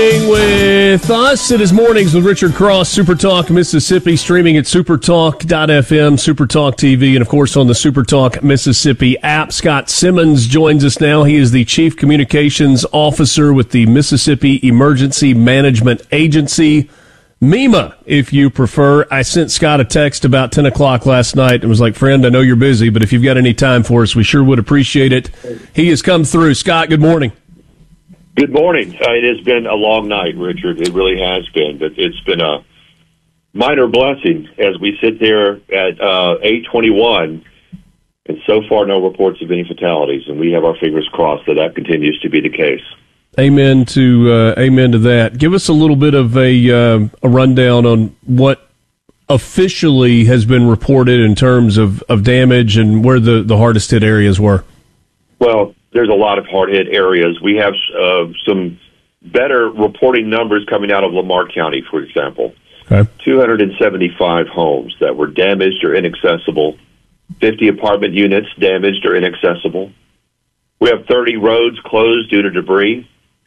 With us, it is Mornings with Richard Cross, SuperTalk Mississippi, streaming at supertalk.fm, SuperTalk TV, and of course on the SuperTalk Mississippi app. Scott Simmons joins us now. He is the Chief Communications Officer with the Mississippi Emergency Management Agency, MEMA, if you prefer. I sent Scott a text about 10 o'clock last night and was like, friend, I know you're busy, but if you've got any time for us, we sure would appreciate it. He has come through. Scott, good morning. Good morning. It has been a long night, Richard. It really has been, but it's been a minor blessing as we sit there at 8:21, and so far no reports of any fatalities, and we have our fingers crossed that continues to be the case. Amen to that. Give us a little bit of a rundown on what officially has been reported in terms of damage and where the hardest hit areas were. Well, there's a lot of hard-hit areas. We have some better reporting numbers coming out of Lamar County, for example. Okay. 275 homes that were damaged or inaccessible, 50 apartment units damaged or inaccessible. We have 30 roads closed due to debris.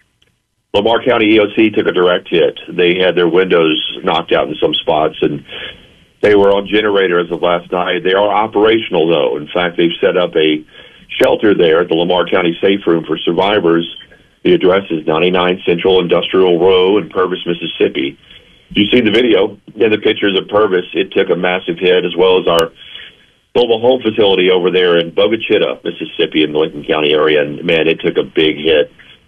Lamar County EOC took a direct hit. They had their windows knocked out in some spots, and they were on generator as of last night. They are operational, though. In fact, they've set up a shelter there at the Lamar County Safe Room for survivors. The address is 99 Central Industrial Row in Purvis, Mississippi. You see the video and the pictures of Purvis. It took a massive hit, as well as our mobile home facility over there in Bogachita, Mississippi, in the Lincoln County area. And, man, it took a big hit.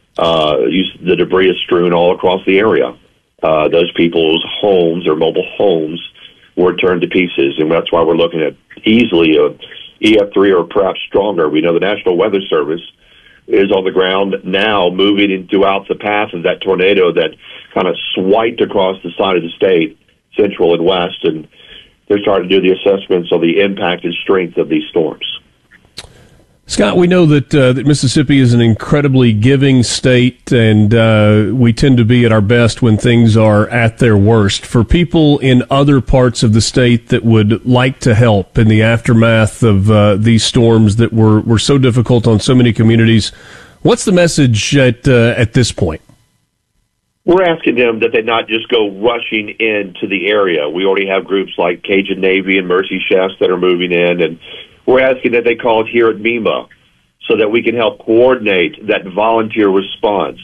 The debris is strewn all across the area. Those people's homes or mobile homes were turned to pieces, and that's why we're looking at easily a EF3 or perhaps stronger. We know the National Weather Service is on the ground now, moving in throughout the path of that tornado that kind of swiped across the side of the state, central and west, and they're starting to do the assessments of the impact and strength of these storms. Scott, we know that Mississippi is an incredibly giving state, and we tend to be at our best when things are at their worst. For people in other parts of the state that would like to help in the aftermath of these storms that were so difficult on so many communities, what's the message at this point? We're asking them that they not just go rushing into the area. We already have groups like Cajun Navy and Mercy Chefs that are moving in, and we're asking that they call it here at MEMA so that we can help coordinate that volunteer response.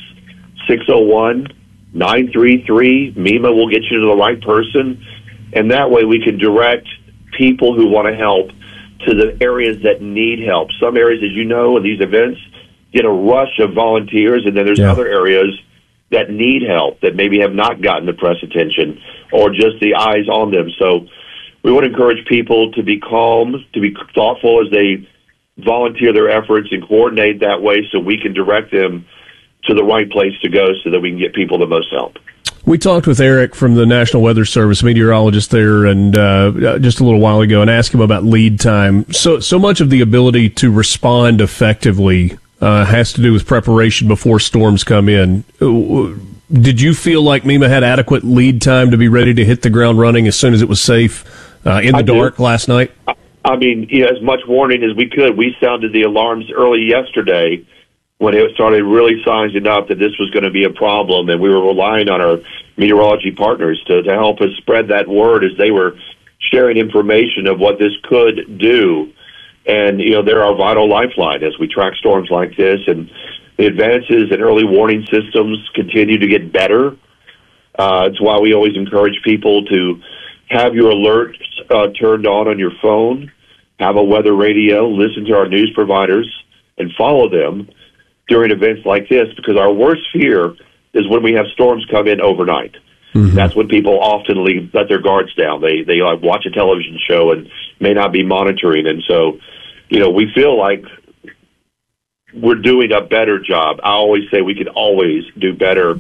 601-933, MEMA will get you to the right person, and that way we can direct people who want to help to the areas that need help. Some areas, as you know, in these events, get a rush of volunteers, and then there's other areas that need help that maybe have not gotten the press attention or just the eyes on them. So we want to encourage people to be calm, to be thoughtful as they volunteer their efforts and coordinate that way so we can direct them to the right place to go so that we can get people the most help. We talked with Eric from the National Weather Service, meteorologist there, and just a little while ago, and asked him about lead time. So much of the ability to respond effectively has to do with preparation before storms come in. Did you feel like MEMA had adequate lead time to be ready to hit the ground running as soon as it was safe in the dark last night? I mean, as much warning as we could. We sounded the alarms early yesterday when it started really sizing up that this was going to be a problem, and we were relying on our meteorology partners to help us spread that word as they were sharing information of what this could do. And, they're our vital lifeline as we track storms like this, and the advances in early warning systems continue to get better. It's why we always encourage people to have your alerts turned on your phone, have a weather radio, listen to our news providers, and follow them during events like this, because our worst fear is when we have storms come in overnight. Mm-hmm. That's when people often let their guards down. They watch a television show and may not be monitoring. And so, we feel like we're doing a better job. I always say we can always do better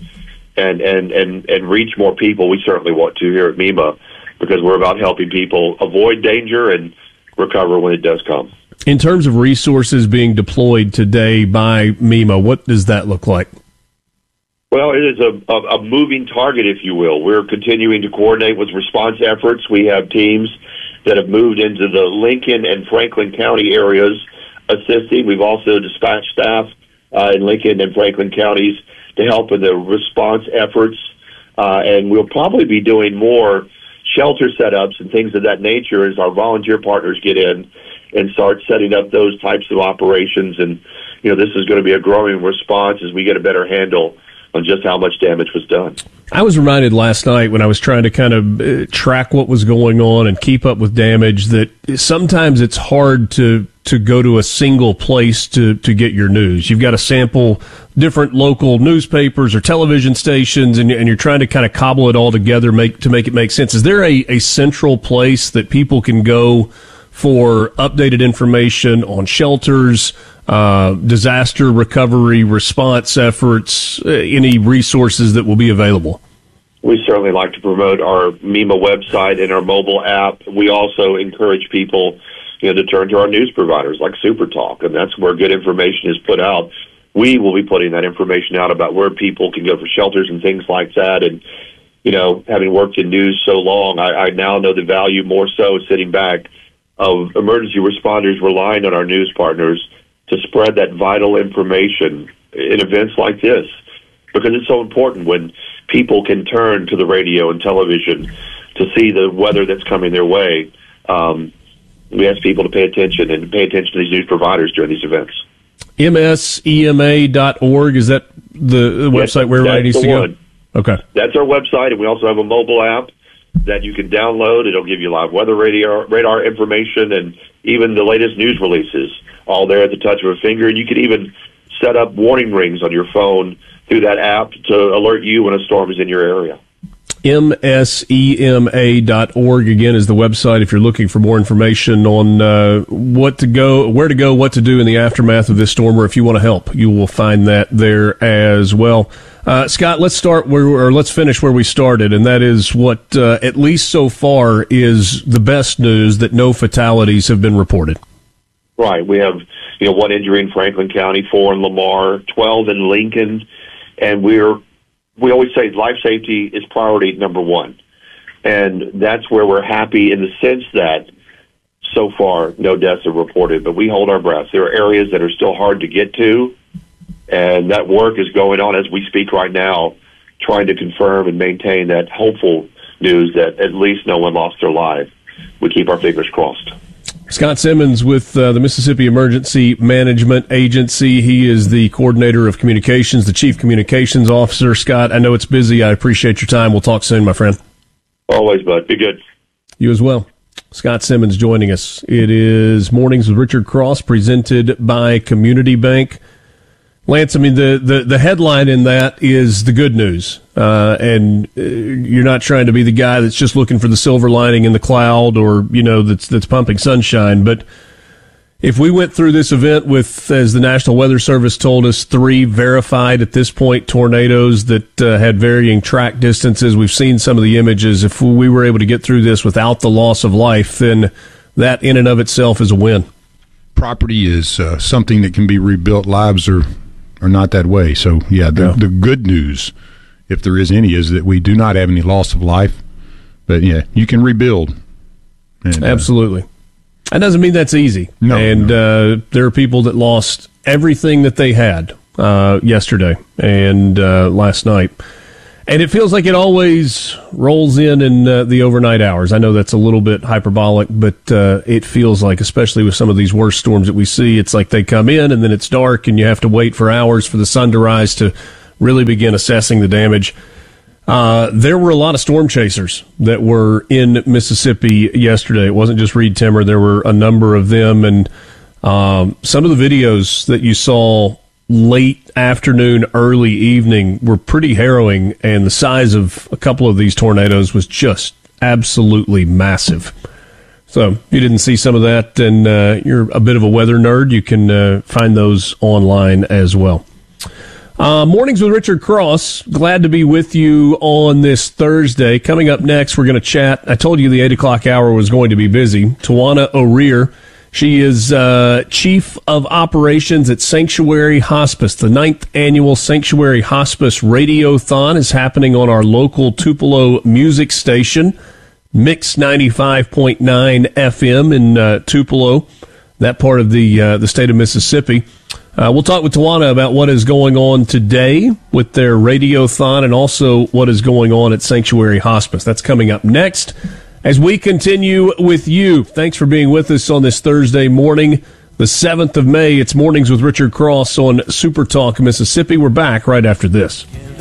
and reach more people. We certainly want to here at MEMA, because we're about helping people avoid danger and recover when it does come. In terms of resources being deployed today by MEMA, what does that look like? Well, it is a moving target, if you will. We're continuing to coordinate with response efforts. We have teams that have moved into the Lincoln and Franklin County areas assisting. We've also dispatched staff in Lincoln and Franklin counties to help in the response efforts. And we'll probably be doing more shelter setups and things of that nature as our volunteer partners get in and start setting up those types of operations. And, this is going to be a growing response as we get a better handle on just how much damage was done. I was reminded last night when I was trying to kind of track what was going on and keep up with damage that sometimes it's hard to go to a single place to get your news. You've got to sample different local newspapers or television stations, and you're trying to kind of cobble it all together to make it make sense. Is there a central place that people can go for updated information on shelters, disaster recovery, response efforts, any resources that will be available? We certainly like to promote our MEMA website and our mobile app. We also encourage people, to turn to our news providers like SuperTalk, and that's where good information is put out. We will be putting that information out about where people can go for shelters and things like that. And, having worked in news so long, I now know the value more so sitting back of emergency responders relying on our news partners to spread that vital information in events like this, because it's so important when people can turn to the radio and television to see the weather that's coming their way. We ask people to pay attention to these news providers during these events. MSEMA.org, is that the website where everybody needs to go? Okay. That's our website, and we also have a mobile app that you can download. It'll give you live weather radar information and even the latest news releases, all there at the touch of a finger. And you can even set up warning rings on your phone through that app to alert you when a storm is in your area. MSEMA.org, again, is the website if you're looking for more information on where to go, what to do in the aftermath of this storm, or if you want to help, you will find that there as well. Scott, let's finish where we started, and that is what, at least so far, is the best news, that no fatalities have been reported. Right. We have, 1 injury in Franklin County, 4 in Lamar, 12 in Lincoln, and we always say life safety is priority number 1. And that's where we're happy in the sense that so far no deaths are reported, but we hold our breath. There are areas that are still hard to get to, and that work is going on as we speak right now, trying to confirm and maintain that hopeful news that at least no one lost their life. We keep our fingers crossed. Scott Simmons with the Mississippi Emergency Management Agency. He is the coordinator of communications, the chief communications officer. Scott, I know it's busy. I appreciate your time. We'll talk soon, my friend. Always, bud. Be good. You as well. Scott Simmons joining us. It is Mornings with Richard Cross, presented by Community Bank. Lance, I mean, the headline in that is the good news. And you're not trying to be the guy that's just looking for the silver lining in the cloud or, that's pumping sunshine. But if we went through this event with, as the National Weather Service told us, 3 verified at this point tornadoes that had varying track distances, we've seen some of the images. If we were able to get through this without the loss of life, then that in and of itself is a win. Property is something that can be rebuilt. Lives are not that way. So, the good news, if there is any, is that we do not have any loss of life. But, you can rebuild. And, absolutely. That doesn't mean that's easy. No. And there are people that lost everything that they had yesterday and last night. And it feels like it always rolls in the overnight hours. I know that's a little bit hyperbolic, but it feels like, especially with some of these worst storms that we see, it's like they come in and then it's dark and you have to wait for hours for the sun to rise to really begin assessing the damage. There were a lot of storm chasers that were in Mississippi yesterday. It wasn't just Reed Timmer. There were a number of them. And some of the videos that you saw late afternoon, early evening were pretty harrowing, and the size of a couple of these tornadoes was just absolutely massive. So if you didn't see some of that and you're a bit of a weather nerd, you can find those online as well. Mornings with Richard Cross. Glad to be with you on this Thursday. Coming up next, we're going to chat. I told you the 8 o'clock hour was going to be busy. Tawana O'Rear. She is Chief of Operations at Sanctuary Hospice. The 9th annual Sanctuary Hospice Radiothon is happening on our local Tupelo music station, Mix 95.9 FM in Tupelo, that part of the state of Mississippi. We'll talk with Tawana about what is going on today with their radiothon and also what is going on at Sanctuary Hospice. That's coming up next as we continue with you. Thanks for being with us on this Thursday morning, the 7th of May. It's Mornings with Richard Cross on Super Talk Mississippi. We're back right after this.